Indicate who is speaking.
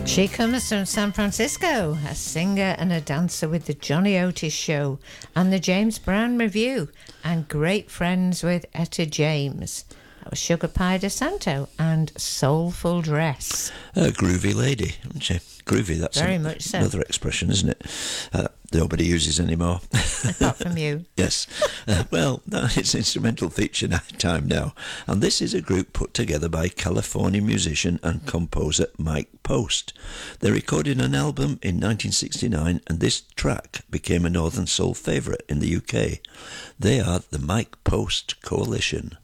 Speaker 1: She comes from San Francisco, a singer and a dancer with the Johnny Otis Show and the James Brown Review, and great friends with Etta James. That was Sugar Pie DeSanto and Soulful Dress.
Speaker 2: A groovy lady, isn't she? Groovy, that's
Speaker 1: very much so.
Speaker 2: Another expression, isn't it? Nobody uses anymore.
Speaker 1: Apart from you.
Speaker 2: Yes. Well, no, it's instrumental feature time now. And this is a group put together by California musician and composer Mike Post. They recorded an album in 1969, and this track became a Northern Soul favourite in the UK. They are the Mike Post Coalition.